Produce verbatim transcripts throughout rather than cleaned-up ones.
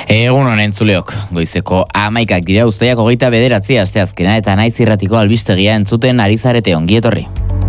Egun honen zuleok, goizeko amaikak dira Uztaiak hogeita bederatzi asteazkena eta Naiz irratiko albistegia entzuten ari zarete, ongi etorri.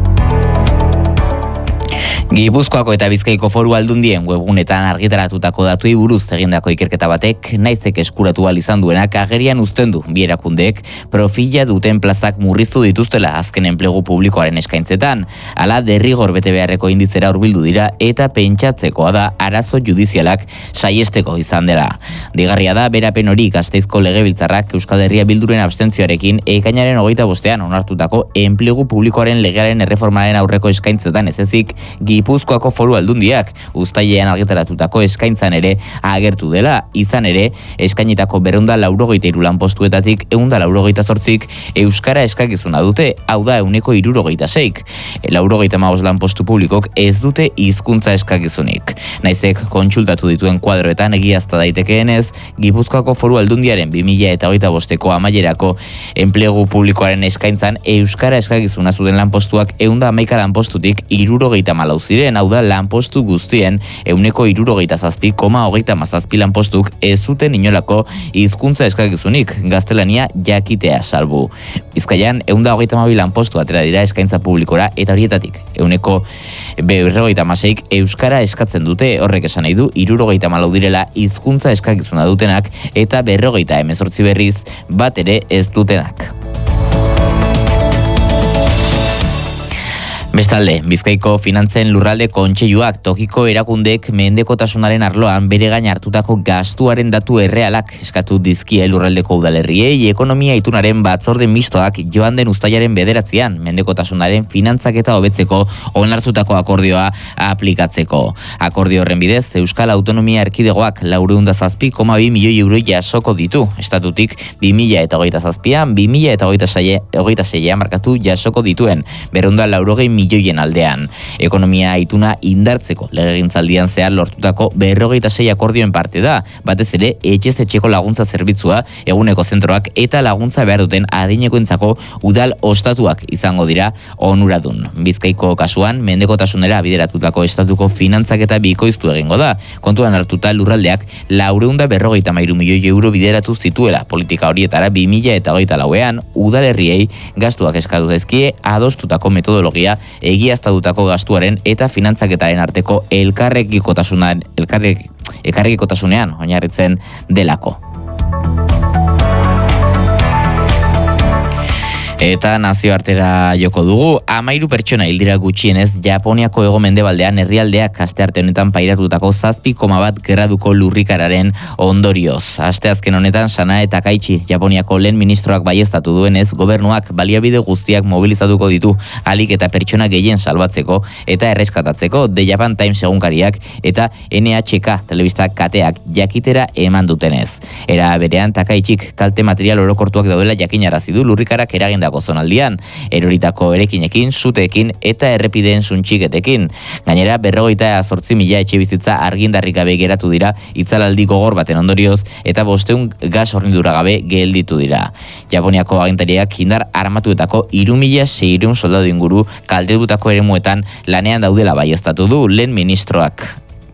Gipuzkoako eta Bizkaiko Foru Aldundien webgunetan argitaratutako datuei buruz egindako ikerketa batek naizek eskuratu ahal izan duenak agerian uzten du bi erakundeek profila duten plazak murriztu dituztela azken enplegu publikoaren eskaintzetan. Hala derrigor bete beharreko indizera hurbildu dira eta pentsatzekoa da arazo judizialak saiesteko izan dela. Digarria da berapen hori Gasteizko Legebiltzarrak Euskal Herria Bilduren abstentzioarekin ekainaren hogeita bostean onartutako enplegu publikoaren legearen erreformaren aurreko eskaintzetan ez ezik Gipuzkoako Foru Aldundiak uztailean argitaratutako eskaintzan ere agertu dela, izan ere eskainitako berrehun eta laurogeita hiru lanpostuetatik ehun eta laurogeita zortzik euskara eskakizuna dute, hau da ehuneko hirurogeita seik. Laurogeita hamabost lanpostu publikok ez dute hizkuntza eskakizunik. Naizek kontsultatu dituen kuadroetan egiazta daitekeenez, Gipuzkoako Foru Aldundiaren bi mila hogeita bosteko amaierako enplegu publikoaren eskaintzan euskara eskakizuna zuten lanpostuak ehun eta hamaika lanpostutik hirurogeita hamalau ziren, hau da lanpostu guztien ehuneko hirurogeita zazpi koma hogeita hamazazpi lanpostuk ez zuten inolako hizkuntza eskakizunik, gaztelania jakitea salbu. Bizkaian ehun eta hogeita hamabi lanpostu atera dira eskaintza publikora eta horietatik ehuneko berrogeita hamaseik euskara eskatzen dute, horrek esan nahi du hirurogeita hamalau direla hizkuntza eskakizuna dutenak eta berrogeita hemezortzi berriz bat ere ez dutenak. Bestalde, Bizkaiko Finantzen Lurralde Kontseiluak tokiko erakundeek mendekotasunaren arloan bere gain hartutako gastuaren datu errealak eskatu dizkie lurraldeko udalerriei ekonomia itunaren batzorde mistoak joan den uztailaren bederatzian mendekotasunaren finantzaketa hobetzeko onartutako akordioa aplikatzeko. Akordio horren bidez, Euskal Autonomia Erkidegoak laurehun eta zazpi koma bi milioi euro jasoko ditu. Estatutik bi mila hogeita zazpian, bi mila hogeita seian markatu jasoko dituen berrehun eta laurogei milioien aldean. Ekonomia ituna indartzeko legegintzaldian zehar lortutako berrogeita sei akordioen parte da, batez ere etxez etxeko laguntza zerbitzua, eguneko zentroak eta laguntza behar duten adinekoentzako udal ostatuak izango dira onuradun. Bizkaiko kasuan mendekotasunera bideratutako estatuko finantzak eta bikoiztu egingo da. Kontuan hartuta lurraldeak laurehun eta berrogeita hamairu milioi euro bideratu zituela politika horietara bi mila hogeita lauean udalerriei gastuak eskatu zaizkie adostutako metodologia egiaztatutako gastuaren eta finantzaketaren arteko elkarrekikotasunan elkarrek elkarrekikotasunean oinarritzen delako. Eta nazioartera joko dugu, hamairu pertsona hil dira gutxienez Japoniako hego-mendebaldean herrialdeak astearte honetan pairatutako zazpi koma bat graduko lurrikararen ondorioz. Asteazken honetan Sana eta Kaichi, Japoniako lehen ministroak baieztatu duenez, gobernuak baliabide guztiak mobilizatuko ditu ahalik eta pertsona gehien salbatzeko eta erreskatatzeko The Japan Times egunkariak eta N H K telebista kateak jakitera eman dutenez. Era berean Takaichik kalte material orokortuak daudela jakinarazi du lurrikarak eragindako zonaldian, eroritako erekinekin, suteekin eta errepideen suntxiketekin. Gainera, berrogeita zortzi mila etxe bizitza argindarrik gabe geratu dira itzalaldi gogor baten ondorioz eta bosteun gas hornidura gabe gelditu dira. Japoniako agintariak indar armatuetako hiru mila seiehun soldadu inguru kaltetutako eremuetan lanean daudela baieztatu du lehen ministroak.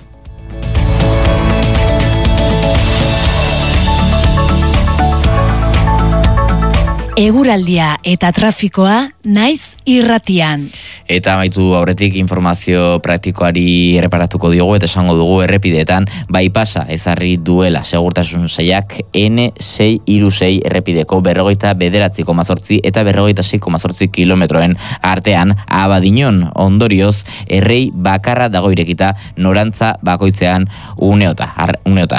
Eguraldia eta trafikoa Naiz irratian. Eta amaitu aurretik informazio praktikoari erreparatuko diogu eta esango dugu errepideetan bypassa ezarri duela segurtasun sailak N sei hiru sei errepideko berrogeita bederatzi koma zortzi eta berrogeita sei koma zortzi kilometroen artean Abadiñon ondorioz errei bakarra dago irekita norantza bakoitzean uneota, uneotan.